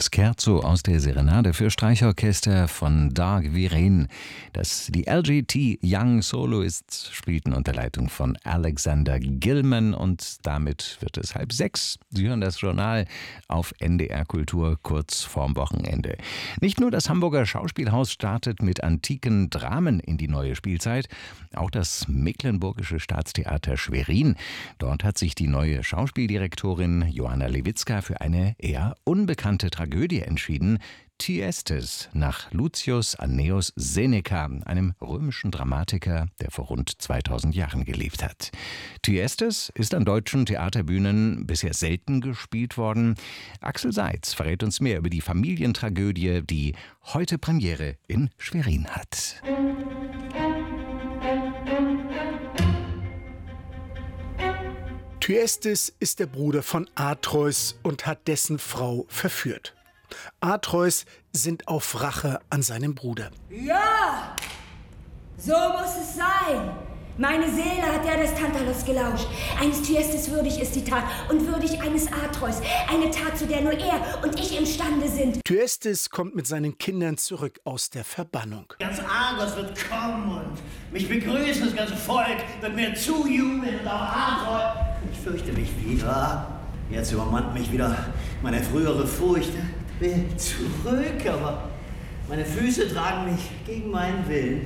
Scherzo aus der Serenade für Streichorchester von Dag Viren. Die LGT Young Soloists spielten unter Leitung von Alexander Gilman und damit wird es 5:30. Sie hören das Journal auf NDR Kultur kurz vorm Wochenende. Nicht nur das Hamburger Schauspielhaus startet mit antiken Dramen in die neue Spielzeit, auch das Mecklenburgische Staatstheater Schwerin. Dort hat sich die neue Schauspieldirektorin Joanna Lewitzka für eine eher unbekannte Tragödie entschieden. Thyestes nach Lucius Annaeus Seneca, einem römischen Dramatiker, der vor rund 2000 Jahren gelebt hat. Thyestes ist an deutschen Theaterbühnen bisher selten gespielt worden. Axel Seitz verrät uns mehr über die Familientragödie, die heute Premiere in Schwerin hat. Thyestes ist der Bruder von Atreus und hat dessen Frau verführt. Atreus sinnt auf Rache an seinem Bruder. Ja, so muss es sein. Meine Seele hat der des Tantalos gelauscht. Eines Thyestes würdig ist die Tat und würdig eines Atreus. Eine Tat, zu der nur er und ich imstande sind. Thyestes kommt mit seinen Kindern zurück aus der Verbannung. Ganz Argos wird kommen und mich begrüßen. Das ganze Volk wird mir zujubeln und auch Atreus. Ich fürchte mich wieder. Jetzt übermannt mich wieder meine frühere Furcht. Ich will zurück, aber meine Füße tragen mich gegen meinen Willen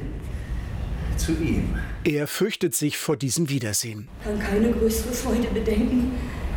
zu ihm. Er fürchtet sich vor diesem Wiedersehen. Kann keine größere Freude bedenken,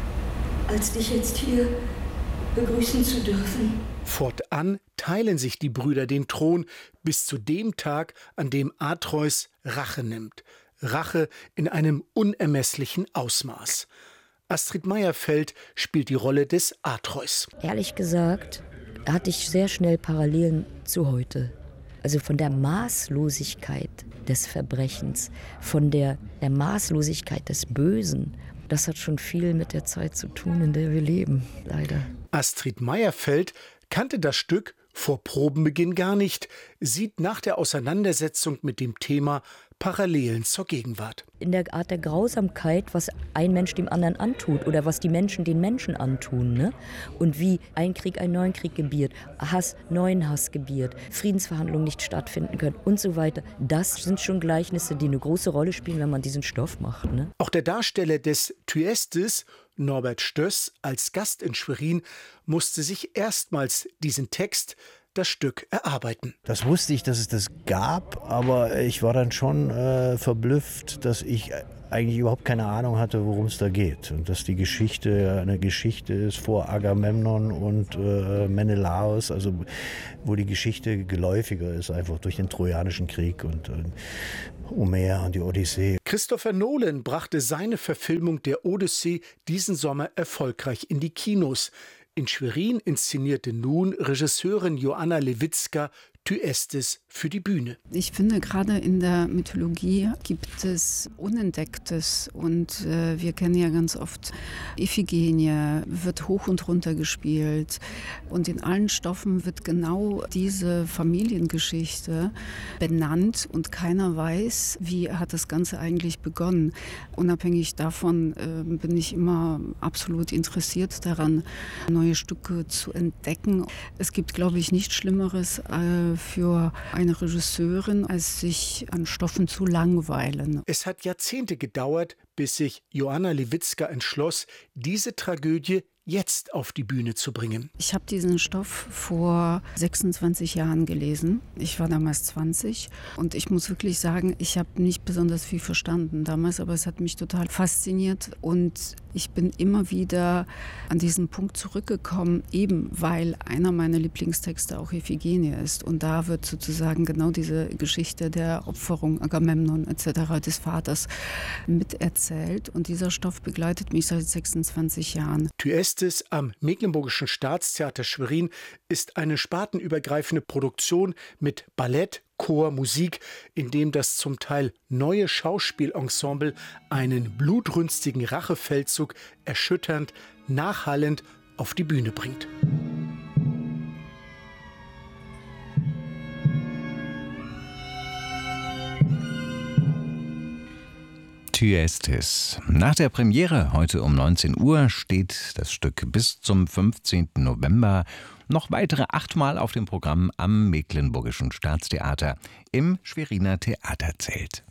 als dich jetzt hier begrüßen zu dürfen. Fortan teilen sich die Brüder den Thron bis zu dem Tag, an dem Atreus Rache nimmt. Rache in einem unermesslichen Ausmaß. Astrid Meierfeld spielt die Rolle des Atreus. Ehrlich gesagt hatte ich sehr schnell Parallelen zu heute. Also von der Maßlosigkeit des Verbrechens, von der Maßlosigkeit des Bösen. Das hat schon viel mit der Zeit zu tun, in der wir leben, leider. Astrid Meierfeld kannte das Stück vor Probenbeginn gar nicht, sieht nach der Auseinandersetzung mit dem Thema Parallelen zur Gegenwart. In der Art der Grausamkeit, was ein Mensch dem anderen antut oder was die Menschen den Menschen antun. Ne? Und wie ein Krieg einen neuen Krieg gebiert, Hass neuen Hass gebiert, Friedensverhandlungen nicht stattfinden können und so weiter. Das sind schon Gleichnisse, die eine große Rolle spielen, wenn man diesen Stoff macht. Ne? Auch der Darsteller des Thyestes, Norbert Stöss, als Gast in Schwerin, musste sich erstmals diesen Text, das Stück, erarbeiten. Das wusste ich, dass es das gab, aber ich war dann schon verblüfft, dass ich eigentlich überhaupt keine Ahnung hatte, worum es da geht. Und dass die Geschichte eine Geschichte ist vor Agamemnon und Menelaos, also wo die Geschichte geläufiger ist, einfach durch den Trojanischen Krieg und Homer und die Odyssee. Christopher Nolan brachte seine Verfilmung der Odyssee diesen Sommer erfolgreich in die Kinos. In Schwerin inszenierte nun Regisseurin Joanna Lewitzka Thyestes für die Bühne. Ich finde, gerade in der Mythologie gibt es Unentdecktes und wir kennen ja ganz oft Iphigenie, wird hoch und runter gespielt und in allen Stoffen wird genau diese Familiengeschichte benannt und keiner weiß, wie hat das Ganze eigentlich begonnen. Unabhängig davon bin ich immer absolut interessiert daran, neue Stücke zu entdecken. Es gibt, glaube ich, nichts Schlimmeres für eine Regisseurin, als sich an Stoffen zu langweilen. Es hat Jahrzehnte gedauert, bis sich Joanna Lewitzka entschloss, diese Tragödie jetzt auf die Bühne zu bringen. Ich habe diesen Stoff vor 26 Jahren gelesen. Ich war damals 20 und ich muss wirklich sagen, ich habe nicht besonders viel verstanden damals, aber es hat mich total fasziniert und ich bin immer wieder an diesen Punkt zurückgekommen, eben weil einer meiner Lieblingstexte auch Iphigenie ist und da wird sozusagen genau diese Geschichte der Opferung Agamemnon etc. des Vaters miterzählt und dieser Stoff begleitet mich seit 26 Jahren. Thyestes am Mecklenburgischen Staatstheater Schwerin ist eine spartenübergreifende Produktion mit Ballett, Chor, Musik, in dem das zum Teil neue Schauspielensemble einen blutrünstigen Rachefeldzug erschütternd, nachhallend auf die Bühne bringt. Thyestes. Nach der Premiere heute um 19 Uhr steht das Stück bis zum 15. November noch weitere 8 Mal auf dem Programm am Mecklenburgischen Staatstheater im Schweriner Theaterzelt.